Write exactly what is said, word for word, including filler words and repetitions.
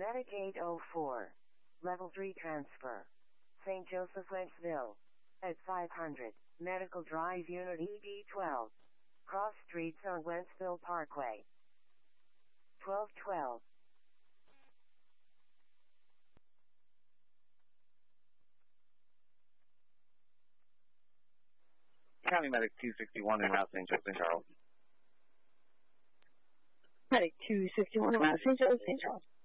Medic eight oh four. Level three transfer. Saint Joseph, Wentzville. At five hundred, Medical Drive Unit E D twelve. Cross streets on Wentzville Parkway. twelve twelve. County Medic two sixty-one in Route Saint Joe, Saint Charles. Medic two sixty-one, Route Saint Joe, Saint Charles.